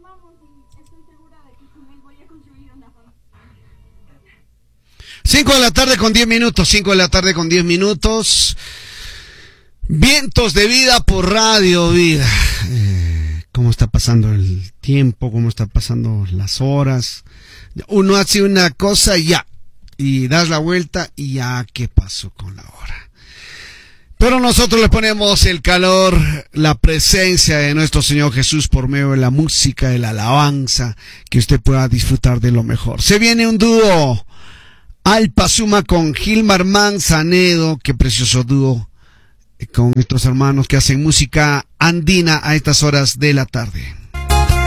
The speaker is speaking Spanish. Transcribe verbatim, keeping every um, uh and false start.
Cinco de la tarde con diez minutos, cinco de la tarde con diez minutos. Vientos de vida por Radio Vida. Eh, ¿Cómo está pasando el tiempo? ¿Cómo está pasando las horas? Uno hace una cosa y ya, y das la vuelta y ya, ¿qué pasó con la hora? Pero nosotros le ponemos el calor, la presencia de nuestro Señor Jesús por medio de la música, de la alabanza, que usted pueda disfrutar de lo mejor. Se viene un dúo Alpa Suma con Gilmar Manzanedo, qué precioso dúo con estos hermanos que hacen música andina a estas horas de la tarde.